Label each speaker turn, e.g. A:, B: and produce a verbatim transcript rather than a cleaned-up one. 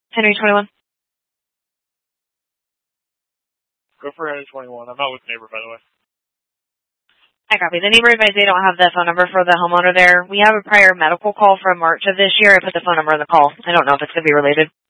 A: Henry twenty-one.
B: Go for Henry twenty-one. I'm not with neighbor, by the way.
A: I copy. The neighbor advised they don't have the phone number for the homeowner there. We have a prior medical call from March of this year. I put the phone number in the call. I don't know if it's going to be related.